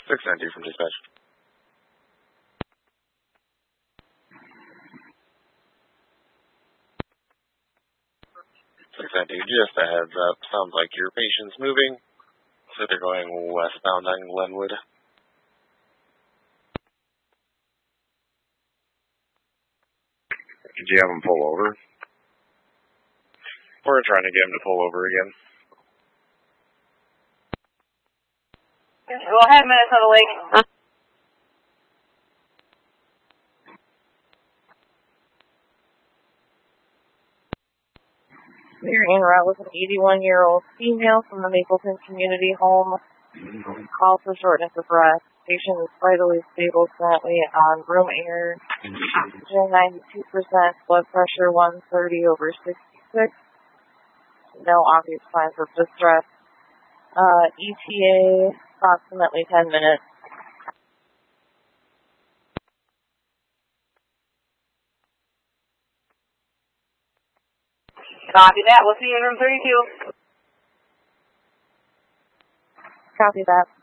692 from dispatch. 692, just a heads up. Sounds like your patient's moving. So they're going westbound on Glenwood. Did you have him pull over? We're trying to get him to pull over again. Go ahead, Minnesota Lake. We're en route with an 81-year-old female from the Mapleton Community Home. Call for shortness of breath. Patient is vitally stable currently on room air. Oxygen 92%, blood pressure 130/66. No obvious signs of distress. ETA approximately 10 minutes. Copy that. We'll see you in room 32. Copy that.